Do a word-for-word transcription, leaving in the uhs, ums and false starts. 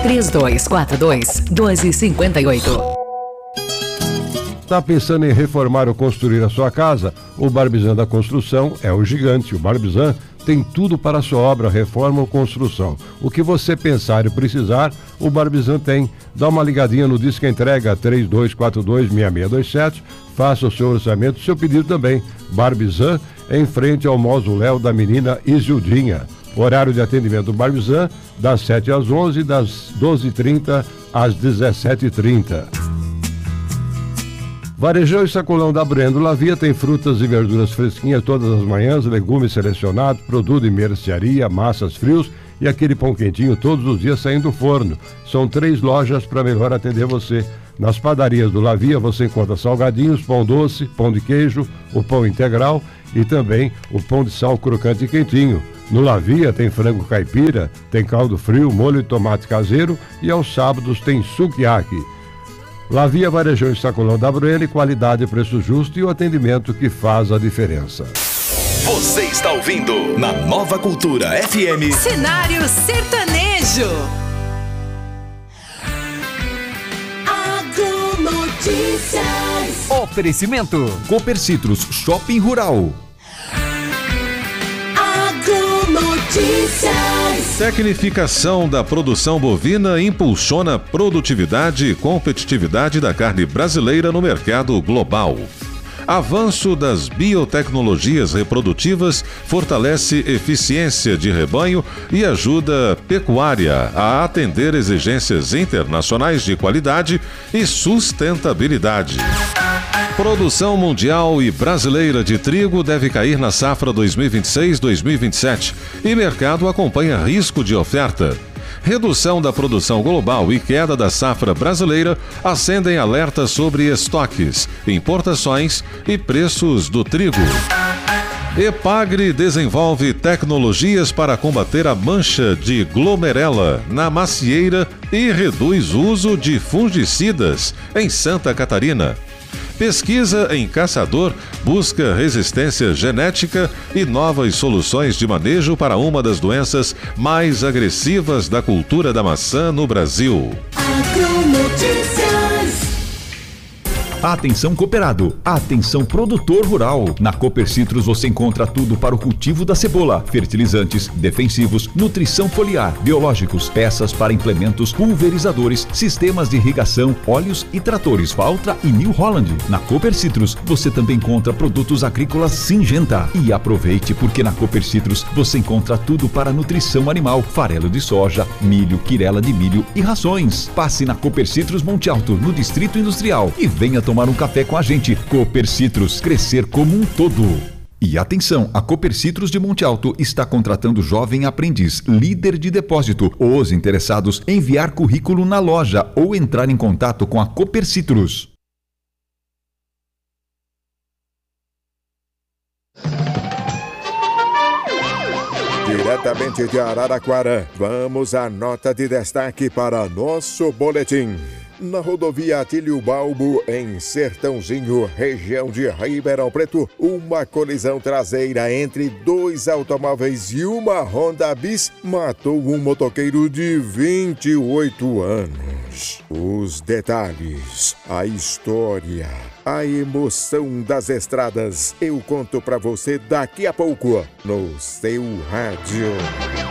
três dois quatro dois, dois cinco oito. Está pensando em reformar ou construir a sua casa? O Barbizan da Construção é o gigante. O Barbizan tem tudo para a sua obra, reforma ou construção. O que você pensar e precisar, o Barbizan tem. Dá uma ligadinha no Disque Entrega três dois quatro dois, seis seis dois sete. Faça o seu orçamento, o seu pedido também. Barbizan, em frente ao mausoléu da menina Isildinha. Horário de atendimento do Barbizan, das sete às onze, das doze e trinta às dezessete e trinta. Varejão e Sacolão da Breno Lavia tem frutas e verduras fresquinhas todas as manhãs, legumes selecionados, produto de mercearia, massas frios e aquele pão quentinho todos os dias saindo do forno. São três lojas para melhor atender você. Nas padarias do Lavia você encontra salgadinhos, pão doce, pão de queijo, o pão integral e também o pão de sal crocante e quentinho. No Lavia tem frango caipira, tem caldo frio, molho de tomate caseiro e aos sábados tem sukiyaki. Lavia, Varejão e Sacolão da Breno, qualidade, preço justo e o atendimento que faz a diferença. Você está ouvindo na Nova Cultura F M Cenário Sertanejo. Agronotícias. Oferecimento Cooper Citrus Shopping Rural. Notícias. Tecnificação da produção bovina impulsiona produtividade e competitividade da carne brasileira no mercado global. Avanço das biotecnologias reprodutivas fortalece eficiência de rebanho e ajuda a pecuária a atender exigências internacionais de qualidade e sustentabilidade. Produção mundial e brasileira de trigo deve cair na safra dois mil e vinte e seis dois mil e vinte e sete e mercado acompanha risco de oferta. Redução da produção global e queda da safra brasileira acendem alertas sobre estoques, importações e preços do trigo. Epagre desenvolve tecnologias para combater a mancha de glomerela na macieira e reduz o uso de fungicidas em Santa Catarina. Pesquisa em Caçador busca resistência genética e novas soluções de manejo para uma das doenças mais agressivas da cultura da maçã no Brasil. Atenção cooperado, atenção produtor rural. Na Cooper Citrus você encontra tudo para o cultivo da cebola, fertilizantes, defensivos, nutrição foliar, biológicos, peças para implementos, pulverizadores, sistemas de irrigação, óleos e tratores Valtra e New Holland. Na Cooper Citrus você também encontra produtos agrícolas Syngenta. E aproveite porque na Cooper Citrus você encontra tudo para nutrição animal, farelo de soja, milho, quirela de milho e rações. Passe na Cooper Citrus Monte Alto, no Distrito Industrial e venha tomar tomar um café com a gente. Cooper Citrus, crescer como um todo. E atenção, a Cooper Citrus de Monte Alto está contratando jovem aprendiz, líder de depósito. Os interessados, enviar currículo na loja ou entrar em contato com a Cooper Citrus. Diretamente de Araraquara, vamos à nota de destaque para nosso boletim. Na rodovia Atílio Balbo, em Sertãozinho, região de Ribeirão Preto, uma colisão traseira entre dois automóveis e uma Honda Bis matou um motoqueiro de vinte e oito anos. Os detalhes, a história, a emoção das estradas, eu conto pra você daqui a pouco no seu rádio.